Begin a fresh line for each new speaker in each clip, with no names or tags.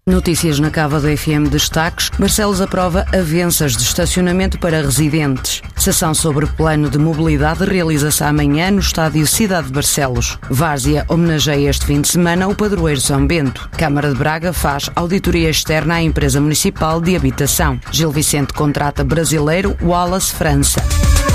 Notícias na Cava do FM. Destaques: Barcelos aprova avanças de estacionamento para residentes. Sessão sobre plano de mobilidade realiza-se amanhã no estádio Cidade de Barcelos. Várzea homenageia este fim de semana o padroeiro São Bento. Câmara de Braga faz auditoria externa à empresa municipal de habitação. Gil Vicente contrata brasileiro Wallace França.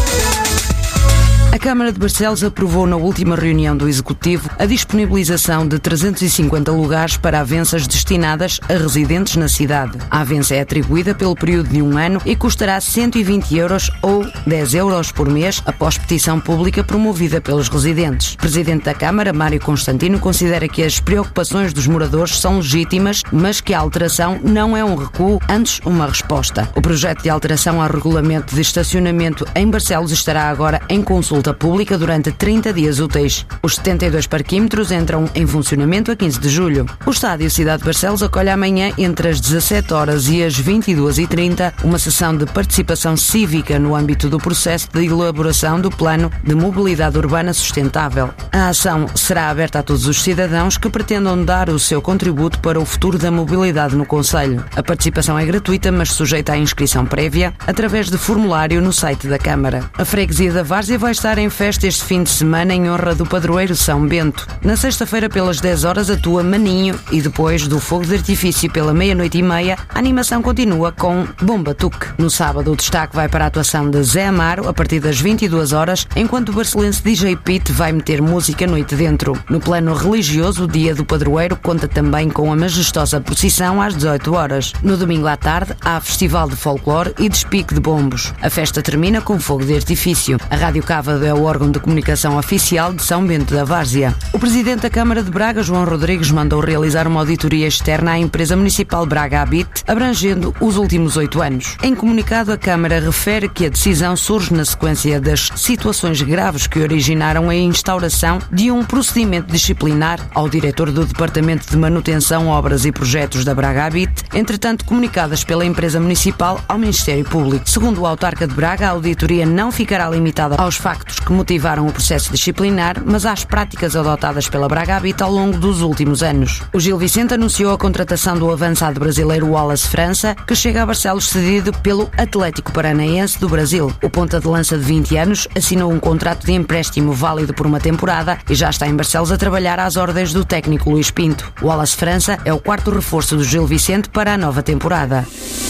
A Câmara de Barcelos aprovou na última reunião do Executivo a disponibilização de 350 lugares para avanças destinadas a residentes na cidade. A avança é atribuída pelo período de 1 ano e custará 120 euros ou 10 euros por mês após petição pública promovida pelos residentes. O Presidente da Câmara, Mário Constantino, considera que as preocupações dos moradores são legítimas, mas que a alteração não é um recuo, antes uma resposta. O projeto de alteração ao regulamento de estacionamento em Barcelos estará agora em consulta pública durante 30 dias úteis. Os 72 parquímetros entram em funcionamento a 15 de julho. O estádio Cidade de Barcelos acolhe amanhã, entre as 17 horas e as 22h30, uma sessão de participação cívica no âmbito do processo de elaboração do Plano de Mobilidade Urbana Sustentável. A ação será aberta a todos os cidadãos que pretendam dar o seu contributo para o futuro da mobilidade no concelho. A participação é gratuita, mas sujeita à inscrição prévia através de formulário no site da Câmara. A freguesia da Várzea vai estar em festa este fim de semana em honra do padroeiro São Bento. Na sexta-feira, pelas 10 horas, atua Maninho e depois do fogo de artifício pela 00:30, a animação continua com Bomba Tuque. No sábado, o destaque vai para a atuação de Zé Amaro a partir das 22 horas, enquanto o barcelense DJ Pete vai meter música noite dentro. No plano religioso, o dia do padroeiro conta também com a majestosa procissão às 18 horas. No domingo à tarde, há festival de folclore e despique de bombos. A festa termina com fogo de artifício. A Rádio Cava é o órgão de comunicação oficial de São Bento da Várzea. O Presidente da Câmara de Braga, João Rodrigues, mandou realizar uma auditoria externa à empresa municipal Braga Habite, abrangendo os últimos 8 anos. Em comunicado, a Câmara refere que a decisão surge na sequência das situações graves que originaram a instauração de um procedimento disciplinar ao diretor do Departamento de Manutenção, Obras e Projetos da Braga Habite, entretanto comunicadas pela empresa municipal ao Ministério Público. Segundo o autarca de Braga, a auditoria não ficará limitada aos factos que motivaram o processo disciplinar, mas às práticas adotadas pela Braga Habite ao longo dos últimos anos. O Gil Vicente anunciou a contratação do avançado brasileiro Wallace França, que chega a Barcelos cedido pelo Atlético Paranaense do Brasil. O ponta de lança de 20 anos assinou um contrato de empréstimo válido por uma temporada e já está em Barcelos a trabalhar às ordens do técnico Luís Pinto. Wallace França é o 4º reforço do Gil Vicente para a nova temporada.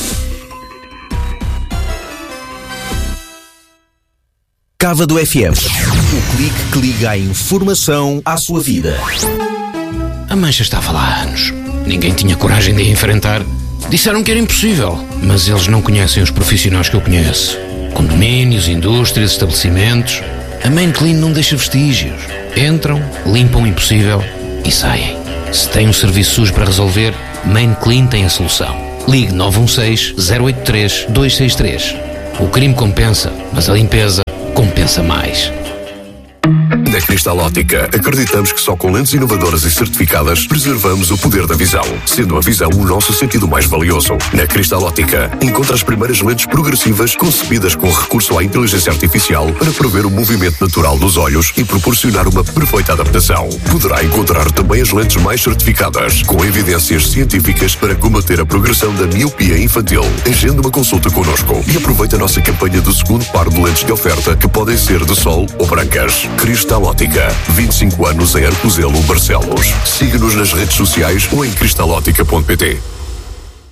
Cava do FM. O clique que liga a informação à sua vida.
A mancha estava lá há anos. Ninguém tinha coragem de a enfrentar. Disseram que era impossível, mas eles não conhecem os profissionais que eu conheço. Condomínios, indústrias, estabelecimentos. A Main Clean não deixa vestígios. Entram, limpam o impossível e saem. Se tem um serviço sujo para resolver, Main Clean tem a solução. Ligue 916-083-263. O crime compensa, mas a limpeza compensa mais.
Na Cristal Óptica, acreditamos que só com lentes inovadoras e certificadas preservamos o poder da visão, sendo a visão o nosso sentido mais valioso. Na Cristal Óptica, encontra as primeiras lentes progressivas concebidas com recurso à inteligência artificial para prever o movimento natural dos olhos e proporcionar uma perfeita adaptação. Poderá encontrar também as lentes mais certificadas, com evidências científicas para combater a progressão da miopia infantil. Agende uma consulta connosco e aproveite a nossa campanha do segundo par de lentes de oferta, que podem ser de sol ou brancas. Cristal Óptica, 25 anos em Arcozelo, Barcelos. Siga-nos nas redes sociais ou em cristalótica.pt.